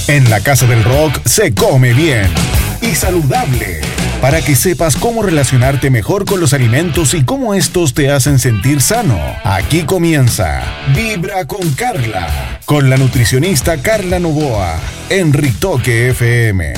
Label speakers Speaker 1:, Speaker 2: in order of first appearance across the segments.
Speaker 1: En la Casa del Rock se come bien y saludable, para que sepas cómo relacionarte mejor con los alimentos y cómo estos te hacen sentir sano. Aquí comienza Vibra con Carla, con la nutricionista Carla Novoa, en Ritoque FM.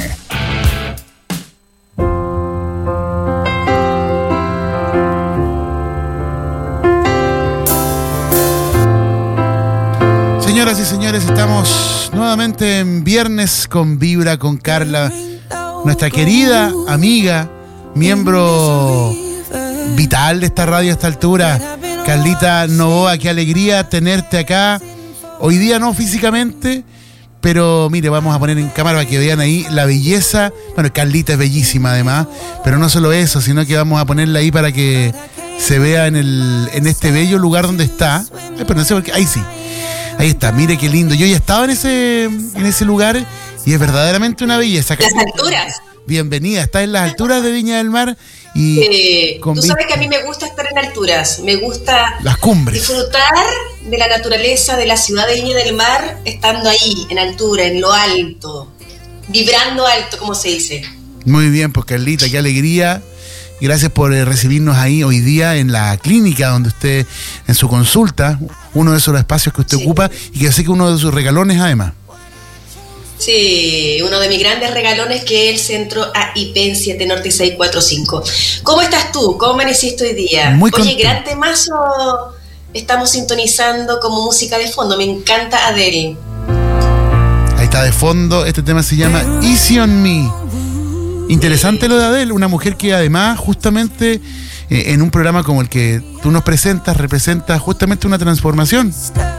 Speaker 2: Señoras y señores, estamos nuevamente en Viernes con Vibra con Carla, nuestra querida amiga, miembro vital de esta radio a esta altura, Carlita Novoa. Qué alegría tenerte acá. Hoy día no físicamente, pero mire, vamos a poner en cámara para que vean ahí la belleza. Bueno, Carlita es bellísima además, pero no solo eso, sino que vamos a ponerla ahí para que se vea en este bello lugar donde está. Pero no sé por qué, ahí sí. Ahí está, mire qué lindo. Yo ya estaba en ese lugar y es verdaderamente una belleza.
Speaker 3: Las alturas.
Speaker 2: Bienvenida, está en las alturas de Viña del Mar. Y
Speaker 3: tú sabes que a mí me gusta estar en alturas, me gusta
Speaker 2: las cumbres,
Speaker 3: disfrutar de la naturaleza de la ciudad de Viña del Mar, estando ahí, en altura, en lo alto, vibrando alto, como se dice.
Speaker 2: Muy bien, pues Carlita, qué alegría. Gracias por recibirnos ahí hoy día en la clínica donde usted, en su consulta, uno de esos espacios que usted ocupa y que sé que uno de sus regalones además.
Speaker 3: Sí, uno de mis grandes regalones, que es el centro AIP en 7 Norte 645. ¿Cómo estás tú? ¿Cómo amaneciste hoy día?
Speaker 2: Muy
Speaker 3: Oye, gran temazo estamos sintonizando como música de fondo. Me encanta Adele.
Speaker 2: Ahí está de fondo, este tema se llama Easy on Me. Interesante lo de Adele, una mujer que además justamente en un programa como el que tú nos presentas, representa justamente una transformación.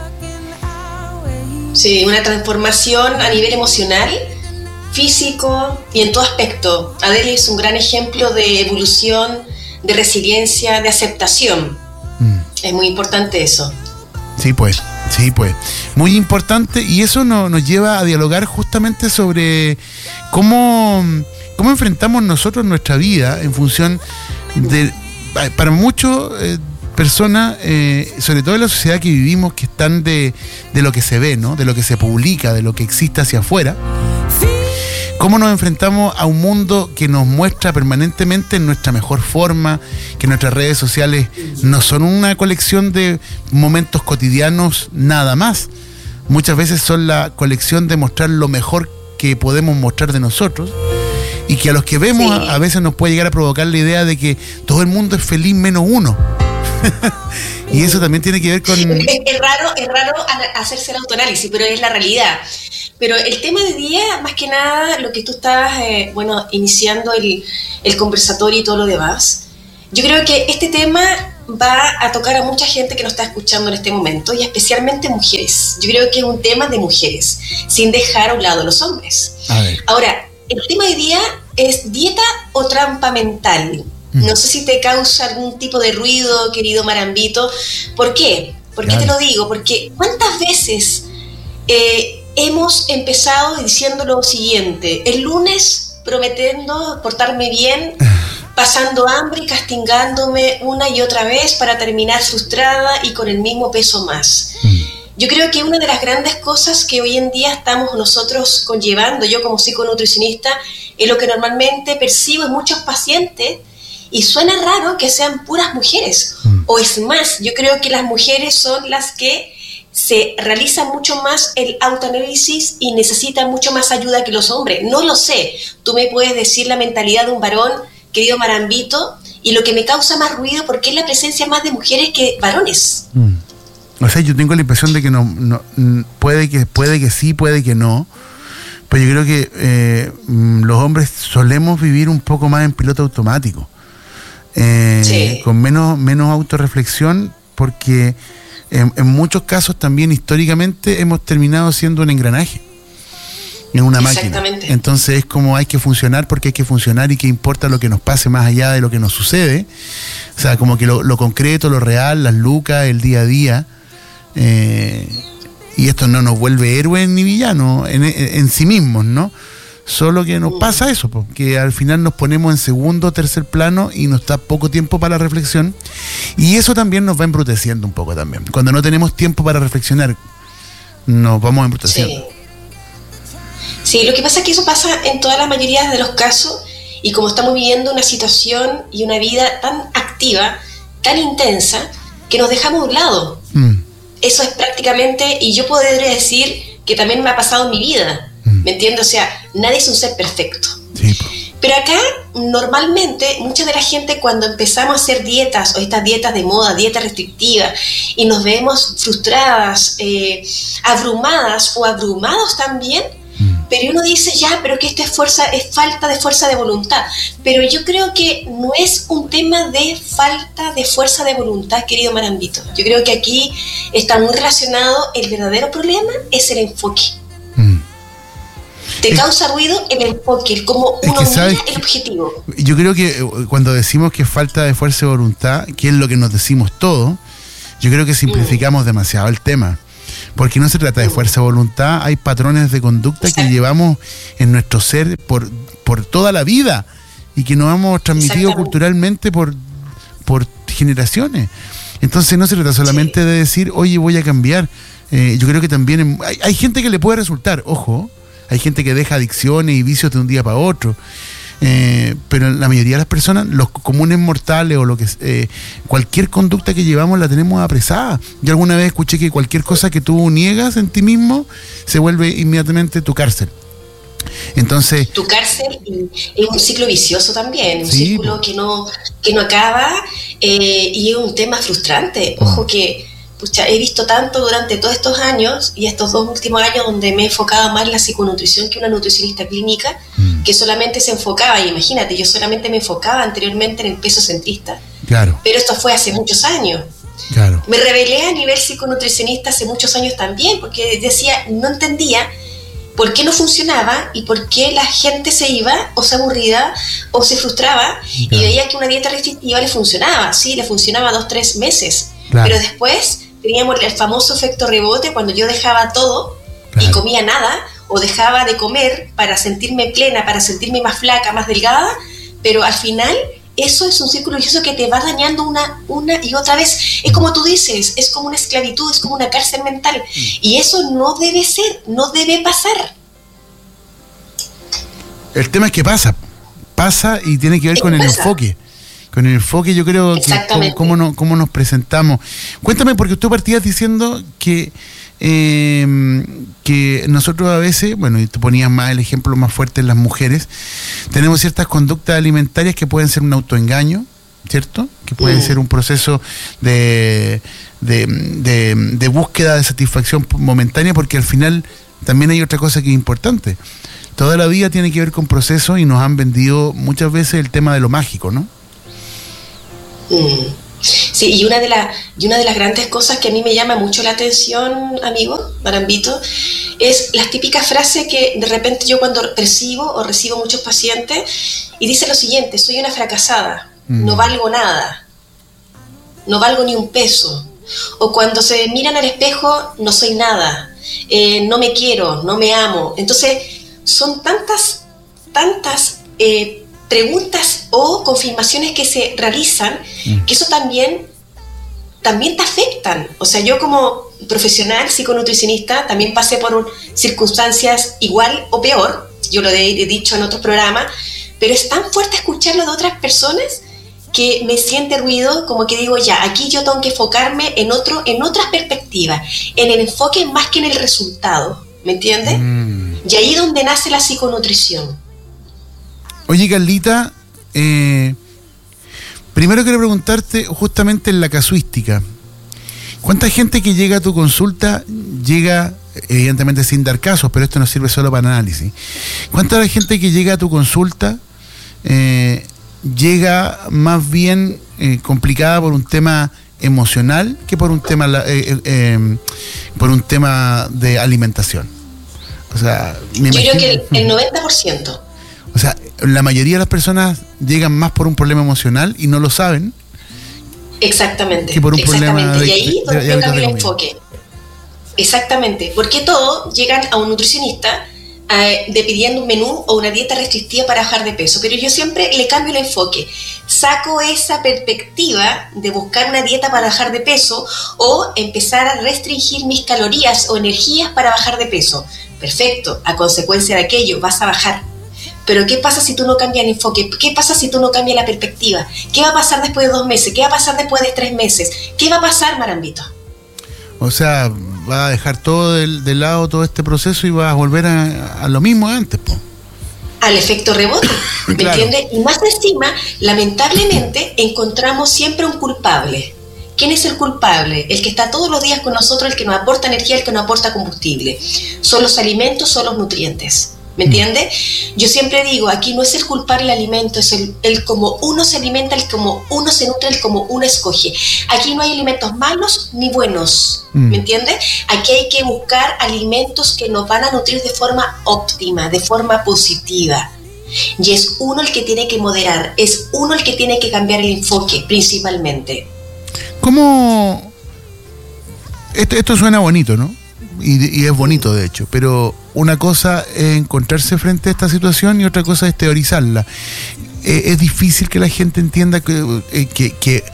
Speaker 3: Sí, una transformación a nivel emocional, físico y en todo aspecto. Adele es un gran ejemplo de evolución, de resiliencia, de aceptación. Es muy importante eso.
Speaker 2: Sí, pues. Muy importante, y eso nos lleva a dialogar justamente sobre cómo enfrentamos nosotros nuestra vida en función de, para muchas personas, sobre todo en la sociedad que vivimos, que están de lo que se ve, ¿no? De lo que se publica, de lo que existe hacia afuera. ¿Cómo nos enfrentamos a un mundo que nos muestra permanentemente en nuestra mejor forma, que nuestras redes sociales no son una colección de momentos cotidianos nada más? Muchas veces son la colección de mostrar lo mejor que podemos mostrar de nosotros, y que a los que vemos a veces nos puede llegar a provocar la idea de que todo el mundo es feliz menos uno. Y eso también tiene que ver con...
Speaker 3: Es raro hacerse el autoanálisis, pero es la realidad. Pero el tema de día, más que nada, lo que tú estás, iniciando el conversatorio y todo lo demás, yo creo que este tema va a tocar a mucha gente que nos está escuchando en este momento, y especialmente mujeres. Yo creo que es un tema de mujeres, sin dejar a un lado a los hombres.
Speaker 2: A ver.
Speaker 3: Ahora, el tema de día es dieta o trampa mental. No sé si te causa algún tipo de ruido, querido Marambito. ¿Por qué? ¿Por qué te lo digo? Porque ¿cuántas veces hemos empezado diciendo lo siguiente? El lunes prometiendo portarme bien, pasando hambre y castigándome una y otra vez para terminar frustrada y con el mismo peso más. Yo creo que una de las grandes cosas que hoy en día estamos nosotros conllevando, yo como psiconutricionista, es lo que normalmente percibo en muchos pacientes, y suena raro que sean puras mujeres, o es más, yo creo que las mujeres son las que se realizan mucho más el autoanálisis y necesitan mucho más ayuda que los hombres. No lo sé, tú me puedes decir la mentalidad de un varón, querido Marambito, y lo que me causa más ruido, porque es la presencia más de mujeres que varones.
Speaker 2: O sea, yo tengo la impresión de que no puede que sí, puede que no. Pero yo creo que los hombres solemos vivir un poco más en piloto automático. Con menos autorreflexión, porque en muchos casos también históricamente hemos terminado siendo un engranaje en una máquina. Entonces es como hay que funcionar porque hay que funcionar, y qué importa lo que nos pase más allá de lo que nos sucede. O sea, como que lo concreto, lo real, las lucas, el día a día. Y esto no nos vuelve héroes ni villanos en sí mismos, ¿no? Solo que nos pasa eso, que al final nos ponemos en segundo o tercer plano y nos da poco tiempo para la reflexión, y eso también nos va embruteciendo un poco también. Cuando no tenemos tiempo para reflexionar, nos vamos embruteciendo.
Speaker 3: Sí. Sí, lo que pasa es que eso pasa en toda la mayoría de los casos, y como estamos viviendo una situación y una vida tan activa, tan intensa, que nos dejamos a un lado. Eso es prácticamente, y yo podría decir que también me ha pasado en mi vida, ¿me entiendes? O sea, nadie es un ser perfecto.
Speaker 2: Sí.
Speaker 3: Pero acá, normalmente, mucha de la gente cuando empezamos a hacer dietas, o estas dietas de moda, dietas restrictivas, y nos vemos frustradas, abrumadas o abrumados también, pero uno dice, ya, pero que esto es falta de fuerza de voluntad. Pero yo creo que no es un tema de falta de fuerza de voluntad, querido Marambito. Yo creo que aquí está muy relacionado, el verdadero problema es el enfoque. Te causa ruido el enfoque, el cómo uno mira el objetivo.
Speaker 2: Yo creo que cuando decimos que es falta de fuerza de voluntad, que es lo que nos decimos todo, yo creo que simplificamos demasiado el tema. Porque no se trata de fuerza de voluntad, hay patrones de conducta que llevamos en nuestro ser por toda la vida y que nos hemos transmitido culturalmente por generaciones. Entonces no se trata solamente de decir, oye, voy a cambiar. Yo creo que también hay gente que le puede resultar, ojo, hay gente que deja adicciones y vicios de un día para otro. Pero la mayoría de las personas, los comunes mortales o lo que cualquier conducta que llevamos la tenemos apresada. Yo alguna vez escuché que cualquier cosa que tú niegas en ti mismo se vuelve inmediatamente tu cárcel. Entonces,
Speaker 3: tu cárcel es un ciclo vicioso también, un círculo que no acaba, y es un tema frustrante. Ojo que he visto tanto durante todos estos años y estos 2 últimos años donde me he enfocado más en la psiconutrición que una nutricionista clínica que solamente se enfocaba, y imagínate, yo solamente me enfocaba anteriormente en el peso centrista,
Speaker 2: claro,
Speaker 3: pero esto fue hace muchos años.
Speaker 2: Claro.
Speaker 3: Me rebelé a nivel psiconutricionista hace muchos años también, porque no entendía por qué no funcionaba y por qué la gente se iba o se aburría o se frustraba, y veía que una dieta restrictiva le funcionaba, sí, le funcionaba 2-3 meses, pero después teníamos el famoso efecto rebote cuando yo dejaba todo y comía nada, o dejaba de comer para sentirme plena, para sentirme más flaca, más delgada, pero al final eso es un círculo vicioso que te va dañando una y otra vez. Es como tú dices, es como una esclavitud, es como una cárcel mental, y eso no debe ser, no debe pasar.
Speaker 2: El tema es que pasa y tiene que ver con el enfoque. Con el enfoque, yo creo que cómo nos presentamos. Cuéntame, porque tú partías diciendo que nosotros a veces, bueno, y tú ponías más el ejemplo más fuerte en las mujeres, tenemos ciertas conductas alimentarias que pueden ser un autoengaño, ¿cierto? Que pueden ser un proceso de búsqueda de satisfacción momentánea, porque al final también hay otra cosa que es importante. Toda la vida tiene que ver con procesos y nos han vendido muchas veces el tema de lo mágico, ¿no?
Speaker 3: Sí, y una de las grandes cosas que a mí me llama mucho la atención, amigo Marambito, es las típicas frases que de repente yo cuando recibo muchos pacientes, y dice lo siguiente: soy una fracasada, no valgo nada, no valgo ni un peso. O cuando se miran al espejo, no soy nada, no me quiero, no me amo. Entonces son tantas preguntas o confirmaciones que se realizan, que eso también te afectan. O sea, yo como profesional psiconutricionista también pasé por circunstancias igual o peor, yo lo he dicho en otros programas, pero es tan fuerte escucharlo de otras personas que me siente ruido, como que digo, ya, aquí yo tengo que enfocarme en otras perspectivas, en el enfoque más que en el resultado, ¿me entiendes? Y ahí es donde nace la psiconutrición.
Speaker 2: Oye, Carlita, primero quiero preguntarte justamente en la casuística. ¿Cuánta gente que llega a tu consulta llega, evidentemente sin dar casos, pero esto nos sirve solo para análisis? ¿Cuánta gente que llega a tu consulta llega más bien complicada por un tema emocional que por un tema de alimentación? O sea,
Speaker 3: yo creo que el 90%.
Speaker 2: O sea, la mayoría de las personas llegan más por un problema emocional y no lo saben.
Speaker 3: Exactamente.
Speaker 2: Que por un problema
Speaker 3: y ahí es donde cambia el enfoque. Exactamente. Porque todos llegan a un nutricionista de pidiendo un menú o una dieta restrictiva para bajar de peso, pero yo siempre le cambio el enfoque, saco esa perspectiva de buscar una dieta para bajar de peso o empezar a restringir mis calorías o energías para bajar de peso. Perfecto, a consecuencia de aquello vas a bajar. Pero ¿qué pasa si tú no cambias el enfoque? ¿Qué pasa si tú no cambias la perspectiva? ¿Qué va a pasar después de 2 meses? ¿Qué va a pasar después de 3 meses? ¿Qué va a pasar, Marambito?
Speaker 2: O sea, va a dejar todo de lado todo este proceso y va a volver a lo mismo de antes, po.
Speaker 3: Al efecto rebote, ¿me
Speaker 2: Claro.
Speaker 3: entiendes? Y más encima, lamentablemente, encontramos siempre un culpable. ¿Quién es el culpable? El que está todos los días con nosotros, el que nos aporta energía, el que nos aporta combustible. Son los alimentos, son los nutrientes. ¿Me entiendes? Yo siempre digo, aquí no es el culpable el alimento, es el como uno se alimenta, el como uno se nutre, el como uno escoge. Aquí no hay alimentos malos ni buenos, ¿me entiendes? Aquí hay que buscar alimentos que nos van a nutrir de forma óptima, de forma positiva. Y es uno el que tiene que moderar, es uno el que tiene que cambiar el enfoque, principalmente.
Speaker 2: ¿Cómo? Esto suena bonito, ¿no? Y es bonito, de hecho, pero una cosa es encontrarse frente a esta situación y otra cosa es teorizarla. Es difícil que la gente entienda que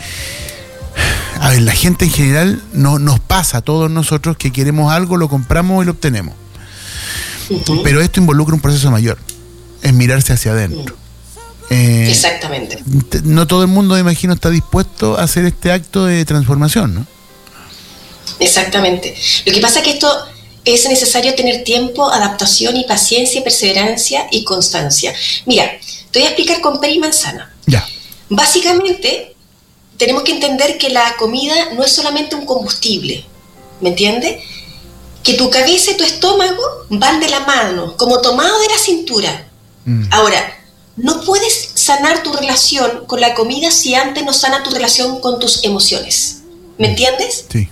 Speaker 2: a ver, la gente en general nos pasa a todos nosotros que queremos algo, lo compramos y lo obtenemos. Uh-huh. Pero esto involucra un proceso mayor, es mirarse hacia adentro.
Speaker 3: Exactamente.
Speaker 2: No todo el mundo, me imagino, está dispuesto a hacer este acto de transformación, ¿no?
Speaker 3: Exactamente. Lo que pasa es que esto es necesario tener tiempo, adaptación y paciencia, perseverancia y constancia. Mira, te voy a explicar con pera y manzana.
Speaker 2: Ya.
Speaker 3: Básicamente, tenemos que entender que la comida no es solamente un combustible, ¿me entiendes? Que tu cabeza y tu estómago van de la mano, como tomado de la cintura. Ahora, no puedes sanar tu relación con la comida si antes no sana tu relación con tus emociones. ¿Me entiendes?
Speaker 2: Sí.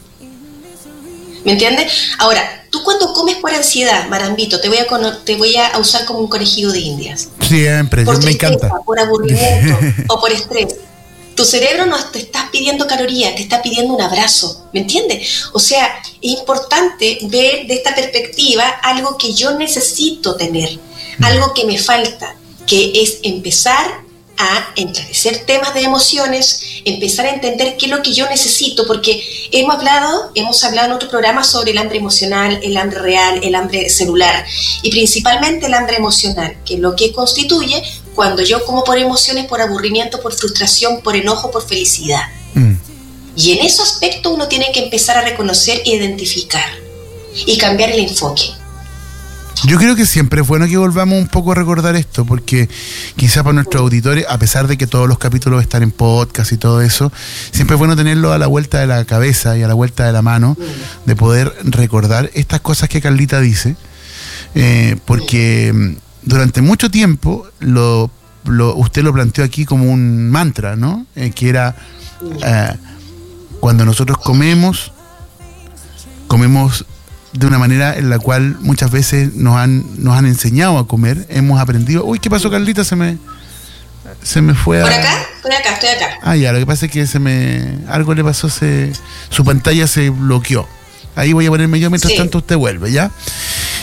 Speaker 3: ¿Me entiendes? Ahora, tú cuando comes por ansiedad, Marambito, te voy a usar como un conejillo de indias.
Speaker 2: Siempre,
Speaker 3: Por
Speaker 2: me
Speaker 3: tristeza,
Speaker 2: encanta.
Speaker 3: por aburrimiento o por estrés. Tu cerebro no te está pidiendo calorías, te está pidiendo un abrazo, ¿me entiendes? O sea, es importante ver de esta perspectiva algo que yo necesito tener, algo que me falta, que es empezar a enclarecer temas de emociones, empezar a entender qué es lo que yo necesito, porque hemos hablado en otro programa sobre el hambre emocional, el hambre real, el hambre celular, y principalmente el hambre emocional, que es lo que constituye cuando yo como por emociones, por aburrimiento, por frustración, por enojo, por felicidad. Y en ese aspecto uno tiene que empezar a reconocer e identificar y cambiar el enfoque.
Speaker 2: Yo creo que siempre es bueno que volvamos un poco a recordar esto, porque quizás para nuestros auditores, a pesar de que todos los capítulos están en podcast y todo eso, siempre es bueno tenerlo a la vuelta de la cabeza y a la vuelta de la mano, de poder recordar estas cosas que Carlita dice, porque durante mucho tiempo usted lo planteó aquí como un mantra, ¿no? Que era cuando nosotros comemos de una manera en la cual muchas veces nos han enseñado a comer, hemos aprendido. Uy, ¿qué pasó, Carlita? Se me fue a...
Speaker 3: ¿Por acá? Estoy acá.
Speaker 2: Ah, ya, lo que pasa es que algo le pasó, su pantalla se bloqueó. Ahí voy a ponerme yo, mientras tanto usted vuelve, ¿ya?